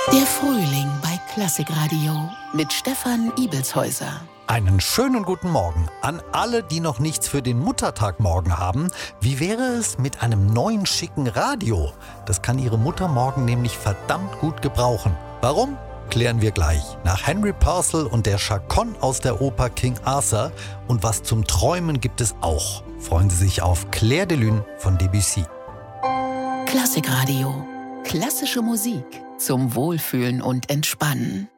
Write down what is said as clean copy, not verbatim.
Der Frühling bei Klassikradio mit Stefan Ibelshäuser. Einen schönen guten Morgen an alle, die noch nichts für den Muttertag morgen haben. Wie wäre es mit einem neuen schicken Radio? Das kann Ihre Mutter morgen nämlich verdammt gut gebrauchen. Warum? Klären wir gleich. Nach Henry Purcell und der Chaconne aus der Oper King Arthur. Und was zum Träumen gibt es auch. Freuen Sie sich auf Clair de Lune von Debussy. Klassikradio. Klassische Musik zum Wohlfühlen und Entspannen.